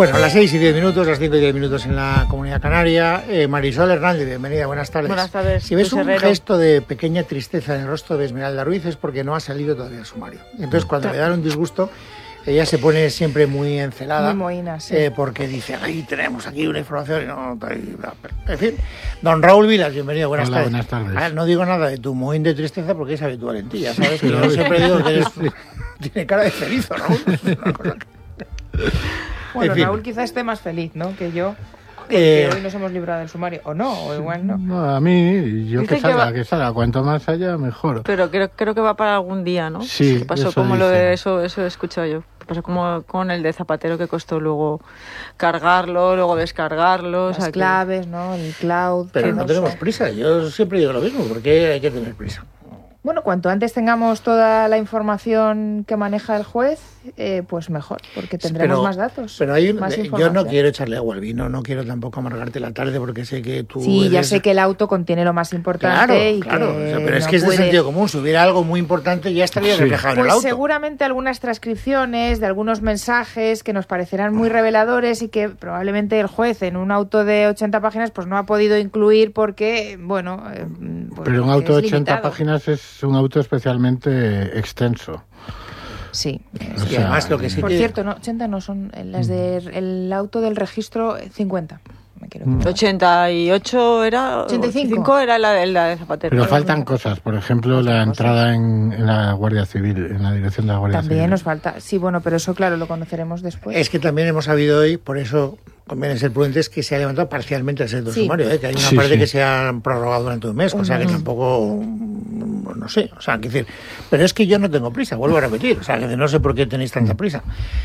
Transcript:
Bueno, a las 6:10, las 5:10 en la Comunidad Canaria. Marisol Hernández, bienvenida, buenas tardes. Buenas tardes. Si ves un Herrero. gesto de pequeña tristeza en el rostro de Esmeralda Ruiz es porque no ha salido todavía el sumario. Entonces, cuando le dan un disgusto, ella se pone siempre muy encelada. Muy mohina, sí. Porque dice, ahí tenemos aquí una información y no... En fin, don Raúl Vilas, bienvenido, buenas Hola, tardes. buenas tardes. Ah, no digo nada de tu mohín de tristeza porque es habitual en ti, ya sabes que yo siempre digo que eres... Tiene cara de cerizo, Raúl. Es una cosa que... Bueno, en fin. Raúl quizás esté más feliz, ¿no?, que yo. Que hoy nos hemos librado del sumario. O no, o igual no. No, a mí, yo Dice que que salga, que salga. Cuanto más haya, mejor. Pero creo que va para algún día, ¿no? Sí, ¿Qué pasó? eso Como dicen. eso he escuchado yo. Pasó como con el de Zapatero, que costó luego cargarlo, luego descargarlo. Las o sea, que- claves, ¿no? El cloud. Pero todo no tenemos eso. prisa, yo siempre digo lo mismo, porque hay que tener prisa. Bueno, cuanto antes tengamos toda la información que maneja el juez, pues mejor, porque tendremos Pero- más datos. Pero hay más yo no información. quiero echarle agua al vino, no quiero tampoco amargarte la tarde porque sé que tú Sí, ya eres- sé que el auto contiene lo más importante Claro, y claro, que o sea, pero es no que es de puede- sentido común, si hubiera algo muy importante ya estaría Sí. reflejado en el Pues auto. seguramente algunas transcripciones de algunos mensajes que nos parecerán muy reveladores y que probablemente el juez en un auto de 80 páginas pues no ha podido incluir porque, bueno... pues Pero un porque auto de es 80 limitado. páginas es un auto especialmente extenso. Sí. O Y sea, además lo que sí Por que... cierto, no, 80 no son las el auto del registro 50. Me quiero equivocar. 88 era... 85 era la de Zapatero. Pero faltan cosas, por ejemplo, la entrada en la Guardia Civil, en la dirección de la Guardia También Civil. nos falta. Sí, bueno, pero eso claro lo conoceremos después. Es que también hemos sabido hoy, por eso conviene ser prudentes, que se ha levantado parcialmente el sector Sí. sumario, que hay una Sí, parte sí. que se ha prorrogado durante un mes, cosa que tampoco, no sé, o sea, quiero decir, pero es que yo no tengo prisa, vuelvo a repetir, o sea, que no sé por qué tenéis tanta prisa.